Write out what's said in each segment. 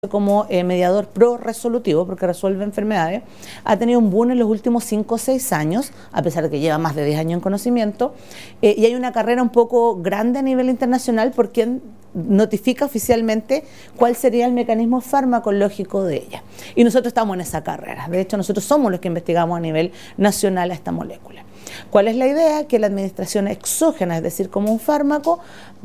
como mediador pro-resolutivo, porque resuelve enfermedades, ha tenido un boom en los últimos 5 o 6 años, a pesar de que lleva más de 10 años en conocimiento, y hay una carrera un poco grande a nivel internacional por quien notifica oficialmente cuál sería el mecanismo farmacológico de ella. Y nosotros estamos en esa carrera. De hecho, nosotros somos los que investigamos a nivel nacional a esta molécula. ¿Cuál es la idea? Que la administración exógena, es decir, como un fármaco,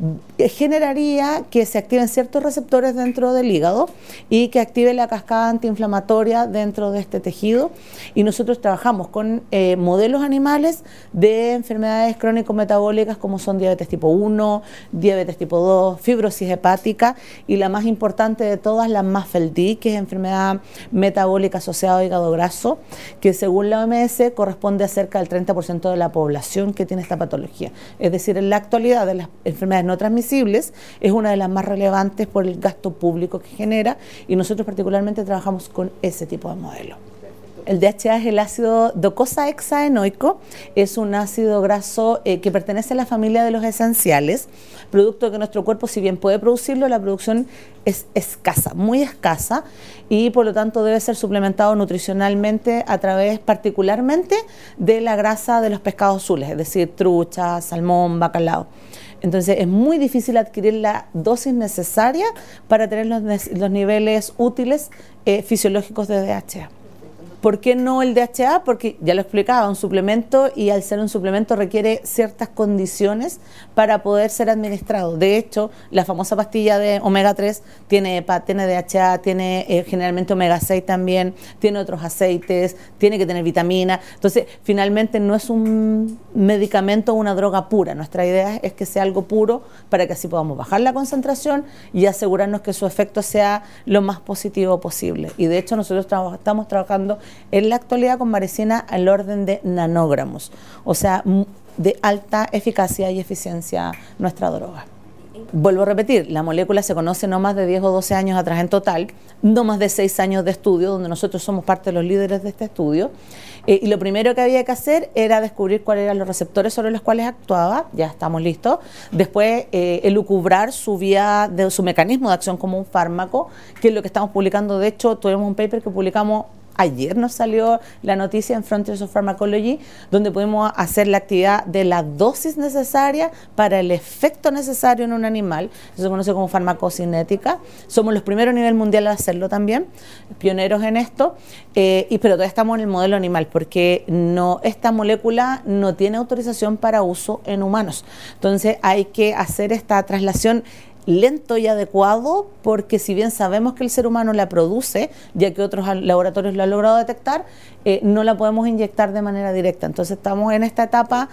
generaría que se activen ciertos receptores dentro del hígado y que active la cascada antiinflamatoria dentro de este tejido. Y nosotros trabajamos con modelos animales de enfermedades crónico-metabólicas como son diabetes tipo 1, diabetes tipo 2, fibrosis hepática y la más importante de todas, la MASLD, que es enfermedad metabólica asociada a hígado graso, que según la OMS corresponde a cerca del 30% de la población que tiene esta patología. Es decir, en la actualidad de las enfermedades no transmisibles es una de las más relevantes por el gasto público que genera y nosotros particularmente trabajamos con ese tipo de modelo. El DHA es el ácido docosahexaenoico, es un ácido graso que pertenece a la familia de los esenciales, producto que nuestro cuerpo, si bien puede producirlo, la producción es escasa, muy escasa, y por lo tanto debe ser suplementado nutricionalmente a través particularmente de la grasa de los pescados azules, es decir, trucha, salmón, bacalao. Entonces es muy difícil adquirir la dosis necesaria para tener los niveles útiles fisiológicos de DHA. ¿Por qué no el DHA? Porque ya lo explicaba, un suplemento, y al ser un suplemento requiere ciertas condiciones para poder ser administrado. De hecho, la famosa pastilla de omega 3 tiene EPA, tiene DHA, tiene generalmente omega 6 también, tiene otros aceites, tiene que tener vitamina. Entonces, finalmente no es un medicamento o una droga pura. Nuestra idea es que sea algo puro para que así podamos bajar la concentración y asegurarnos que su efecto sea lo más positivo posible. Y de hecho, nosotros estamos trabajando en la actualidad con varecina al orden de nanogramos, o sea, de alta eficacia y eficiencia nuestra droga. Vuelvo a repetir, la molécula se conoce no más de 10 o 12 años atrás en total, no más de 6 años de estudio, donde nosotros somos parte de los líderes de este estudio, y lo primero que había que hacer era descubrir cuáles eran los receptores sobre los cuales actuaba, ya estamos listos, después elucubrar su vía, su mecanismo de acción como un fármaco, que es lo que estamos publicando. De hecho, tuvimos un paper que publicamos ayer, nos salió la noticia en Frontiers of Pharmacology, donde pudimos hacer la actividad de la dosis necesaria para el efecto necesario en un animal. Eso se conoce como farmacocinética. Somos los primeros a nivel mundial a hacerlo también, pioneros en esto, pero todavía estamos en el modelo animal, porque esta molécula no tiene autorización para uso en humanos. Entonces hay que hacer esta traslación lento y adecuado, porque si bien sabemos que el ser humano la produce, ya que otros laboratorios lo han logrado detectar, no la podemos inyectar de manera directa. Entonces estamos en esta etapa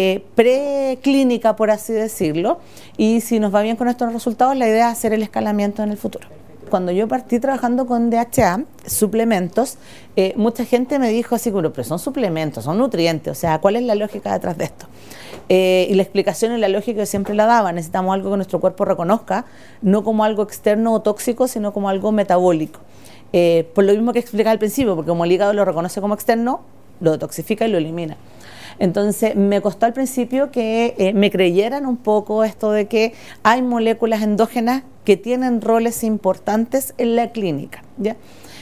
preclínica, por así decirlo, y si nos va bien con estos resultados, la idea es hacer el escalamiento en el futuro. Cuando yo partí trabajando con DHA, suplementos, mucha gente me dijo así, pero son suplementos, son nutrientes, o sea, ¿cuál es la lógica detrás de esto? Y la explicación y la lógica que siempre la daba: necesitamos algo que nuestro cuerpo reconozca, no como algo externo o tóxico, sino como algo metabólico. Por lo mismo que explicaba al principio, porque como el hígado lo reconoce como externo, lo detoxifica y lo elimina. Entonces me costó al principio que me creyeran un poco esto de que hay moléculas endógenas que tienen roles importantes en la clínica, ¿ya?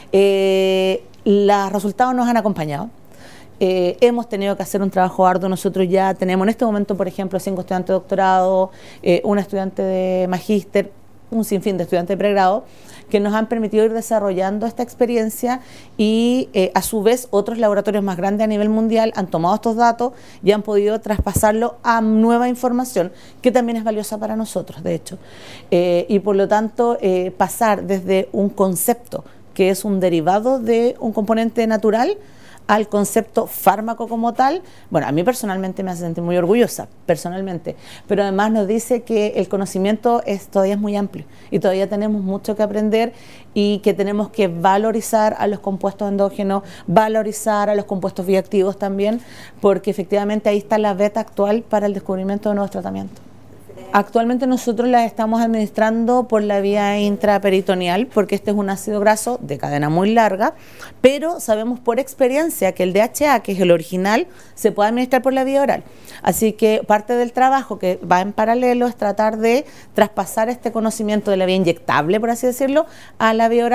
Los resultados nos han acompañado. Hemos tenido que hacer un trabajo arduo. Nosotros ya tenemos en este momento, por ejemplo, 5 estudiantes de doctorado, una estudiante de magíster, un sinfín de estudiantes de pregrado, que nos han permitido ir desarrollando esta experiencia y a su vez otros laboratorios más grandes a nivel mundial han tomado estos datos y han podido traspasarlo a nueva información que también es valiosa para nosotros, de hecho. Y por lo tanto, pasar desde un concepto que es un derivado de un componente natural al concepto fármaco como tal, bueno, a mí personalmente me hace sentir muy orgullosa, personalmente, pero además nos dice que el conocimiento todavía es muy amplio y todavía tenemos mucho que aprender y que tenemos que valorizar a los compuestos endógenos, valorizar a los compuestos bioactivos también, porque efectivamente ahí está la beta actual para el descubrimiento de nuevos tratamientos. Actualmente nosotros las estamos administrando por la vía intraperitoneal, porque este es un ácido graso de cadena muy larga, pero sabemos por experiencia que el DHA, que es el original, se puede administrar por la vía oral. Así que parte del trabajo que va en paralelo es tratar de traspasar este conocimiento de la vía inyectable, por así decirlo, a la vía oral.